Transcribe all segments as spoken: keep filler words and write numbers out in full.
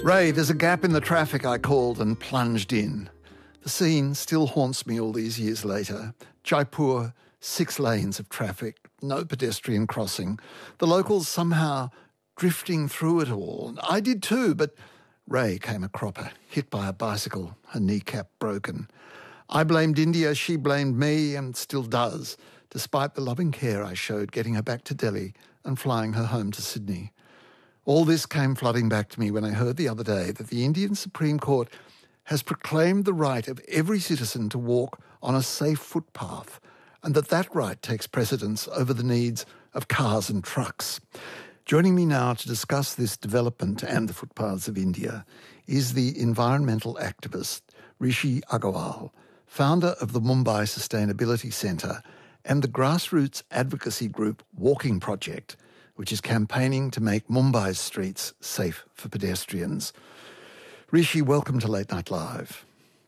Ray, there's a gap in the traffic, I called and plunged in. The scene still haunts me all these years later. Jaipur, six lanes of traffic, no pedestrian crossing. The locals somehow drifting through it all. I did too, but Ray came a cropper, hit by a bicycle, her kneecap broken. I blamed India, she blamed me, and still does, despite the loving care I showed getting her back to Delhi and flying her home to Sydney. All this came flooding back to me when I heard the other day that the Indian Supreme Court has proclaimed the right of every citizen to walk on a safe footpath, and that that right takes precedence over the needs of cars and trucks. Joining me now to discuss this development and the footpaths of India is the environmental activist Rishi Agarwal, founder of the Mumbai Sustainability Centre and the grassroots advocacy group Walking Project, which is campaigning to make Mumbai's streets safe for pedestrians. Rishi, welcome to Late Night Live.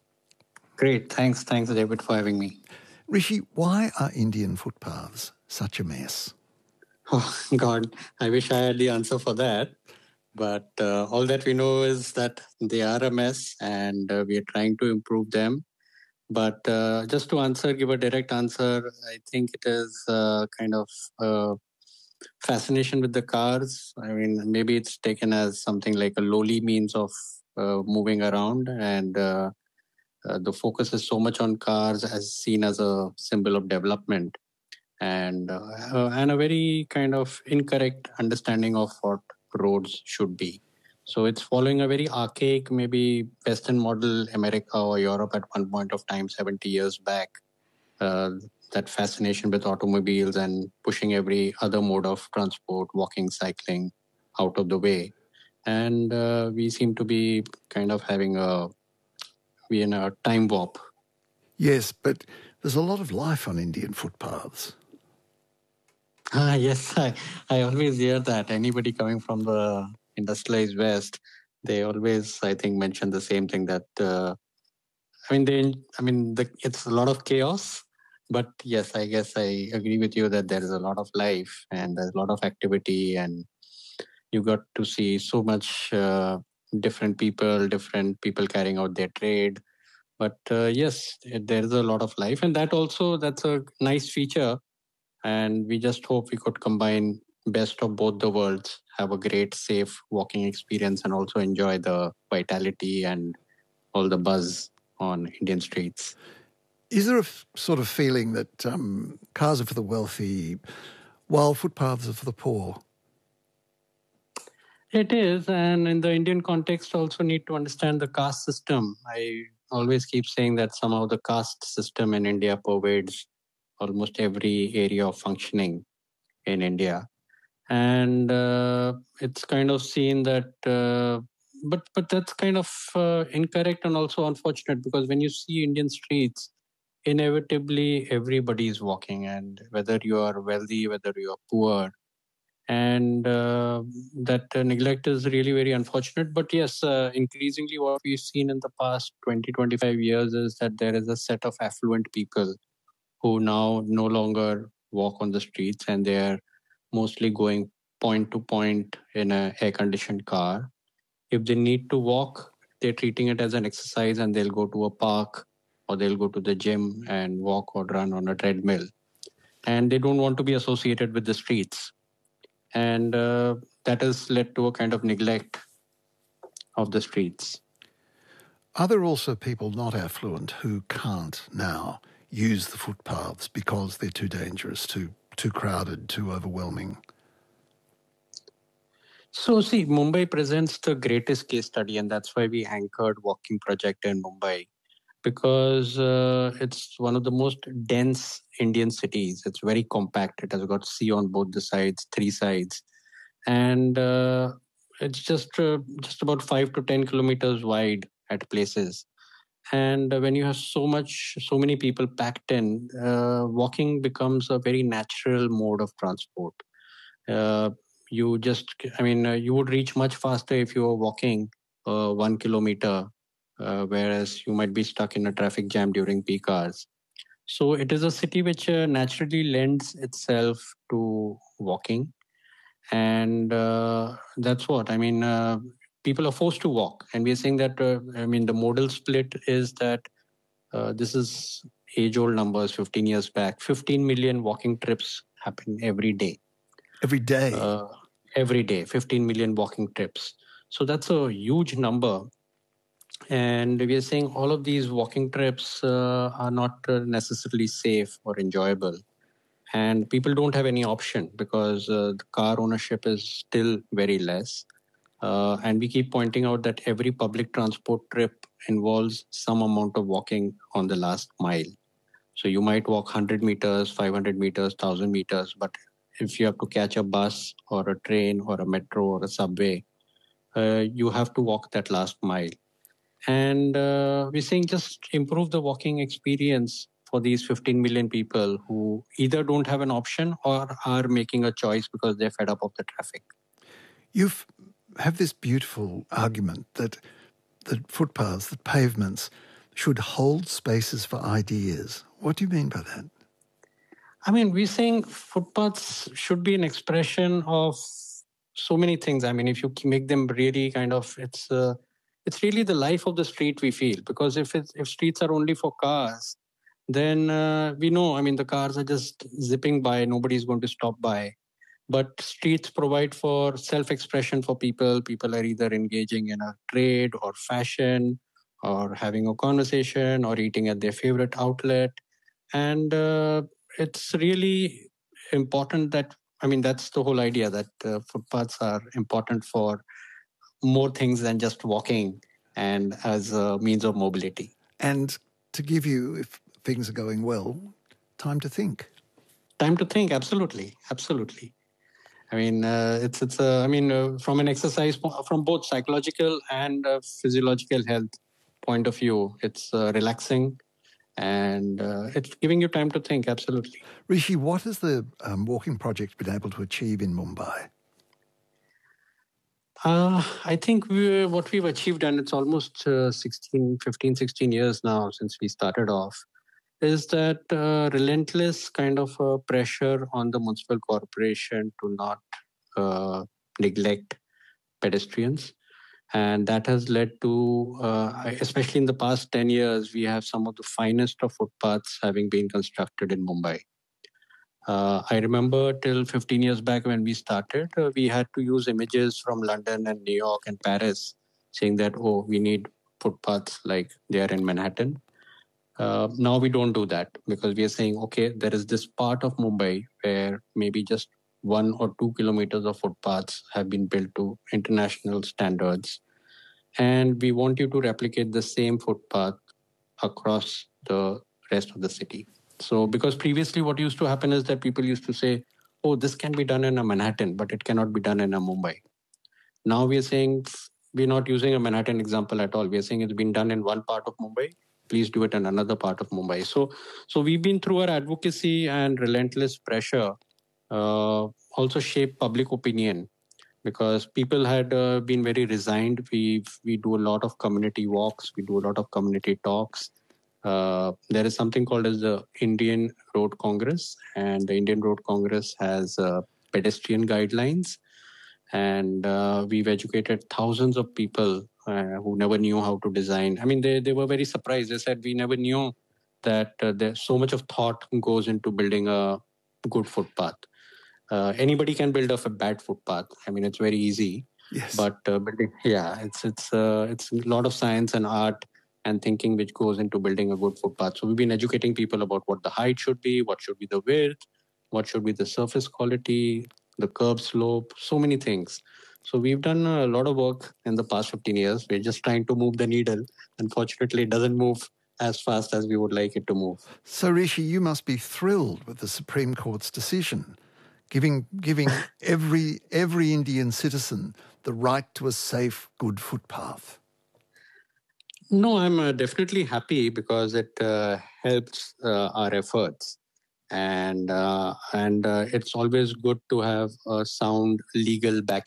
Great. Thanks. Thanks, David, for having me. Rishi, why are Indian footpaths such a mess? Oh, God, I wish I had the answer for that. But uh, all that we know is that they are a mess and uh, we are trying to improve them. But uh, just to answer, give a direct answer, I think it is uh, kind of uh, fascination with the cars. I mean, maybe it's taken as something like a lowly means of uh, moving around, and uh, uh, the focus is so much on cars as seen as a symbol of development, and uh, uh, and a very kind of incorrect understanding of what roads should be. So it's following a very archaic, maybe Western model, America or Europe at one point of time, seventy years back. Uh, that fascination with automobiles and pushing every other mode of transport, walking, cycling, out of the way. And uh, we seem to be kind of having a, we in a time warp. Yes, but there's a lot of life on Indian footpaths. Ah, yes, I, I always hear that. Anybody coming from the industrialized West, they always, I think, mention the same thing that, uh, I mean, they, I mean, the, it's a lot of chaos. But yes, I guess I agree with you that there is a lot of life and there's a lot of activity, and you got to see so much uh, different people, different people carrying out their trade. But uh, yes, there is a lot of life, and that also, that's a nice feature. And we just hope we could combine best of both the worlds, have a great, safe walking experience, and also enjoy the vitality and all the buzz on Indian streets. Is there a f- sort of feeling that um, cars are for the wealthy while footpaths are for the poor? It is, and in the Indian context also need to understand the caste system. I always keep saying that somehow the caste system in India pervades almost every area of functioning in India. And uh, it's kind of seen that, uh, but but that's kind of uh, incorrect and also unfortunate, because when you see Indian streets, inevitably everybody is walking, and whether you are wealthy, whether you are poor, and uh, that uh, neglect is really very unfortunate. But yes, uh, increasingly what we've seen in the past twenty, twenty-five years is that there is a set of affluent people who now no longer walk on the streets, and they are mostly going point to point in an air-conditioned car. If they need to walk, they're treating it as an exercise, and they'll go to a park or they'll go to the gym and walk or run on a treadmill. And they don't want to be associated with the streets. And uh, that has led to a kind of neglect of the streets. Are there also people not affluent who can't now use the footpaths because they're too dangerous, too too crowded, too overwhelming? So see, Mumbai presents the greatest case study, and that's why we anchored Walking Project in Mumbai, because uh, it's one of the most dense Indian cities. It's very compact. It has got sea on both the sides, three sides. And uh, it's just uh, just about five to ten kilometers wide at places. And when you have so much, so many people packed in, uh, walking becomes a very natural mode of transport. Uh, you just, I mean, uh, you would reach much faster if you were walking uh, one kilometer, uh, whereas you might be stuck in a traffic jam during peak hours. So it is a city which uh, naturally lends itself to walking. And uh, that's what, I mean, uh, people are forced to walk. And we're saying that, uh, I mean, the modal split is that uh, this is age-old numbers, fifteen years back. fifteen million walking trips happen every day. Every day? Uh, every day, fifteen million walking trips. So that's a huge number. And we are saying all of these walking trips uh, are not uh, necessarily safe or enjoyable. And people don't have any option because uh, the car ownership is still very less. Uh, and we keep pointing out that every public transport trip involves some amount of walking on the last mile. So you might walk one hundred meters, five hundred meters, one thousand meters, but if you have to catch a bus or a train or a metro or a subway, uh, you have to walk that last mile. And uh, we're saying just improve the walking experience for these fifteen million people who either don't have an option or are making a choice because they're fed up of the traffic. You have this beautiful argument that the footpaths, the pavements, should hold spaces for ideas. What do you mean by that? I mean, we're saying footpaths should be an expression of so many things. I mean, if you make them really kind of, it's uh, it's really the life of the street, we feel. Because if it's, if streets are only for cars, then uh, we know, I mean, the cars are just zipping by, nobody's going to stop by. But streets provide for self-expression for people. People are either engaging in a trade or fashion or having a conversation or eating at their favorite outlet. And uh, it's really important that, I mean, that's the whole idea, that uh, footpaths are important for more things than just walking and as a means of mobility. And to give you, if things are going well, time to think. Time to think, absolutely, absolutely. I mean, uh, it's, it's uh, I mean, uh, from an exercise, from both psychological and uh, physiological health point of view, it's uh, relaxing and uh, it's giving you time to think, absolutely. Rishi, what has the um, walking project been able to achieve in Mumbai? Uh, I think we, what we've achieved, and it's almost uh, sixteen, fifteen, sixteen years now since we started off, is that uh, relentless kind of uh, pressure on the municipal corporation to not uh, neglect pedestrians. And that has led to, uh, especially in the past ten years, we have some of the finest of footpaths having been constructed in Mumbai. Uh, I remember till fifteen years back when we started, uh, we had to use images from London and New York and Paris saying that, oh, we need footpaths like they are in Manhattan. Uh, now we don't do that because we are saying, okay, there is this part of Mumbai where maybe just one or two kilometers of footpaths have been built to international standards. And we want you to replicate the same footpath across the rest of the city. So because previously what used to happen is that people used to say, oh, this can be done in a Manhattan, but it cannot be done in a Mumbai. Now we are saying, we're not using a Manhattan example at all. We are saying it's been done in one part of Mumbai. Please do it in another part of Mumbai. So, so we've been through our advocacy and relentless pressure, uh, also shaped public opinion because people had uh, been very resigned. We we do a lot of community walks. We do a lot of community talks. Uh, there is something called as the Indian Road Congress, and the Indian Road Congress has uh, pedestrian guidelines. And uh, we've educated thousands of people uh, who never knew how to design. I mean, they, they were very surprised. They said, we never knew that uh, there's so much of thought goes into building a good footpath. Uh, anybody can build a bad footpath. I mean, it's very easy. Yes. But uh, building, yeah, it's it's uh, it's a lot of science and art and thinking which goes into building a good footpath. So we've been educating people about what the height should be, what should be the width, what should be the surface quality, the curb slope, so many things. So we've done a lot of work in the past fifteen years. We're just trying to move the needle. Unfortunately, it doesn't move as fast as we would like it to move. So Rishi, you must be thrilled with the Supreme Court's decision, giving giving every every Indian citizen the right to a safe, good footpath. No, I'm uh, definitely happy because it uh, helps uh, our efforts. And uh, and uh, it's always good to have a sound legal backing